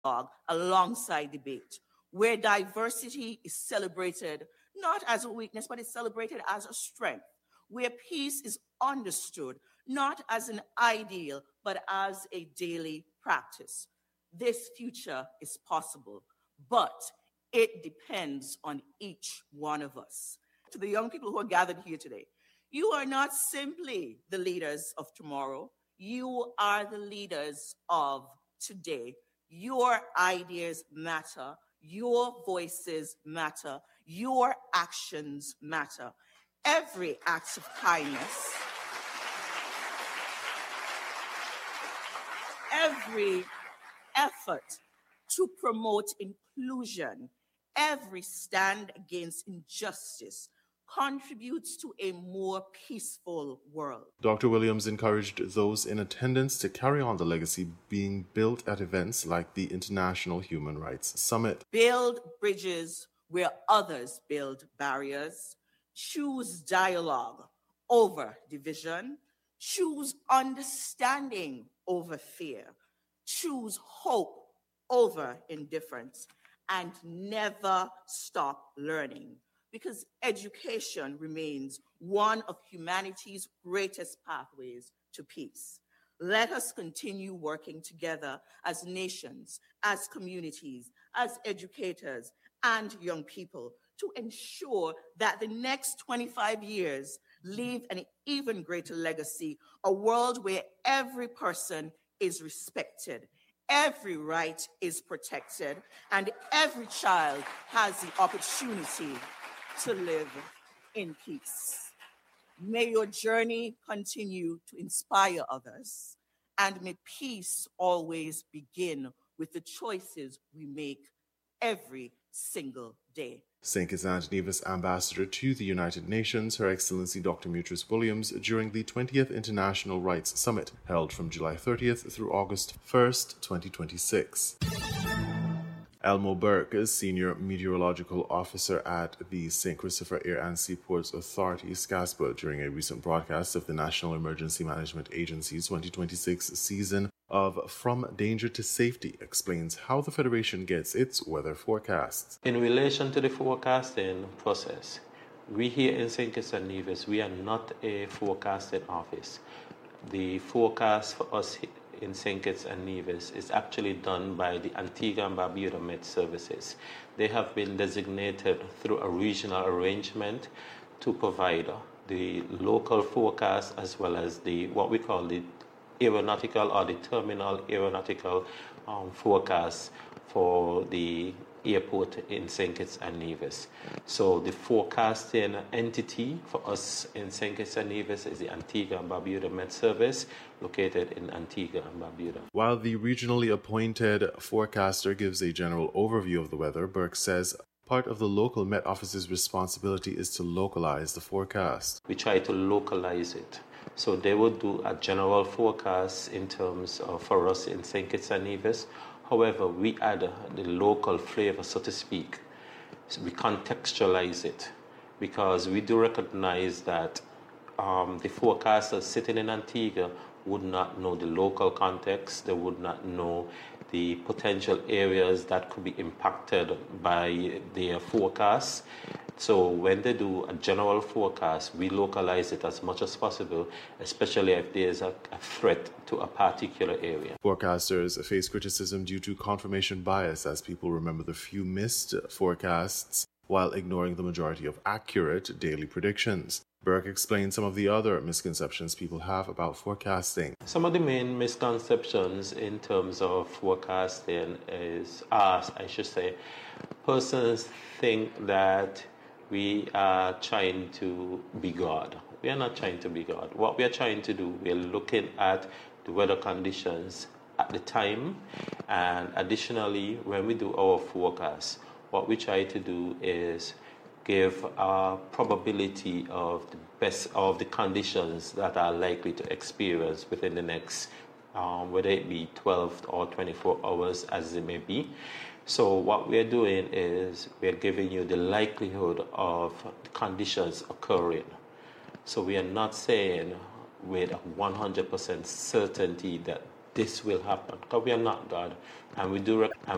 alongside debate, where diversity is celebrated not as a weakness, but is celebrated as a strength, where peace is understood not as an ideal, but as a daily practice. This future is possible, but it depends on each one of us. To the young people who are gathered here today, you are not simply the leaders of tomorrow, you are the leaders of today. Your ideas matter, your voices matter, your actions matter. Every act of kindness, every effort to promote inclusion, every stand against injustice contributes to a more peaceful world. Dr. Williams encouraged those in attendance to carry on the legacy being built at events like the International Human Rights Summit. Build bridges where others build barriers. Choose dialogue over division. Choose understanding over fear. Choose hope over indifference. And never stop learning, because education remains one of humanity's greatest pathways to peace. Let us continue working together as nations, as communities, as educators, and young people to ensure that the next 25 years leave an even greater legacy, a world where every person is respected, every right is protected, and every child has the opportunity to live in peace. May your journey continue to inspire others, and may peace always begin with the choices we make every single day. St. Kitts and Nevis Ambassador to the United Nations, Her Excellency Dr. Mutris Williams, during the 20th International Rights Summit, held from July 30th through August 1st, 2026. Elmo Burke is Senior Meteorological Officer at the St. Christopher Air and Seaports Authority, SCASPA, during a recent broadcast of the National Emergency Management Agency's 2026 season of From Danger to Safety, explains how the Federation gets its weather forecasts. In relation to the forecasting process, we here in St. Kitts and Nevis, we are not a forecasting office. The forecast for us in St. Kitts and Nevis is actually done by the Antigua and Barbuda Met Services. They have been designated through a regional arrangement to provide the local forecast as well as the what we call the aeronautical or the terminal aeronautical forecast for the airport in St. Kitts and Nevis. So the forecasting entity for us in St. Kitts and Nevis is the Antigua and Barbuda Met Service, located in Antigua and Barbuda. While the regionally appointed forecaster gives a general overview of the weather, Burke says part of the local Met Office's responsibility is to localize the forecast. We try to localize it. So they will do a general forecast in terms of, for us in St. Kitts and Nevis. However, we add the local flavor, so to speak. So we contextualize it because we do recognize that the forecasters sitting in Antigua would not know the local context. They would not know the potential areas that could be impacted by their forecasts. So when they do a general forecast, we localize it as much as possible, especially if there's a threat to a particular area. Forecasters face criticism due to confirmation bias as people remember the few missed forecasts while ignoring the majority of accurate daily predictions. Burke explained some of the other misconceptions people have about forecasting. Some of the main misconceptions in terms of forecasting is, persons think that we are trying to be God. We are not trying to be God. What we are trying to do, we are looking at the weather conditions at the time, and additionally, when we do our forecast, what we try to do is give a probability of the best of the conditions that are likely to experience within the next, whether it be 12 or 24 hours as it may be. So what we're doing is we're giving you the likelihood of the conditions occurring. So we are not saying with 100% certainty that this will happen, because we are not God, and we do